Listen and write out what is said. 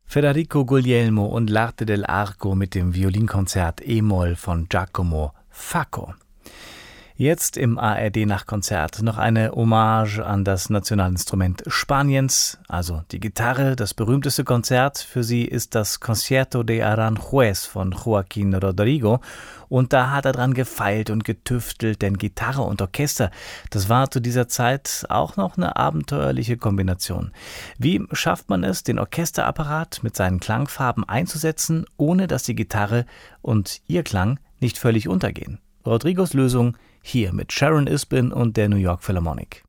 Federico Guglielmo und L'Arte dell'Arco mit dem Violinkonzert E-Moll von Giacomo Facco. Jetzt im ARD-Nachtkonzert noch eine Hommage an das Nationalinstrument Spaniens, also die Gitarre. Das berühmteste Konzert für sie ist das Concierto de Aranjuez von Joaquín Rodrigo. Und da hat er dran gefeilt und getüftelt, denn Gitarre und Orchester, das war zu dieser Zeit auch noch eine abenteuerliche Kombination. Wie schafft man es, den Orchesterapparat mit seinen Klangfarben einzusetzen, ohne dass die Gitarre und ihr Klang nicht völlig untergehen? Rodrigos Lösung hier mit Sharon Isbin und der New York Philharmonic.